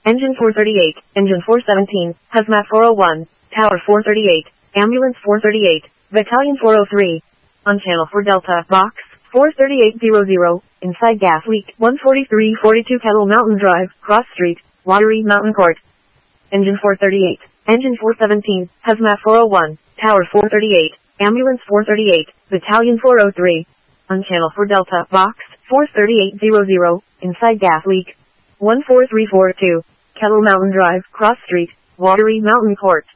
Engine 438, Engine 417, Hazmat 401, Tower 438, Ambulance 438, Battalion 403. On channel 4 Delta, Box 43800, inside gas leak, 14342 Kettle Mountain Drive, Cross Street, Watery Mountain Court. Engine 438, Engine 417, Hazmat 401, Tower 438, Ambulance 438, Battalion 403. On channel 4 Delta, Box 43800, inside gas leak, 14342, Kettle Mountain Drive, Cross Street, Watery Mountain Court.